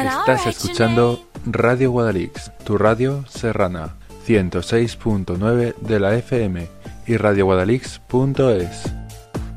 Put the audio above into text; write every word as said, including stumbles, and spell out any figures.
Estás escuchando Radio Guadalix, tu radio serrana, ciento seis punto nueve de la F M y radio guadalix punto es.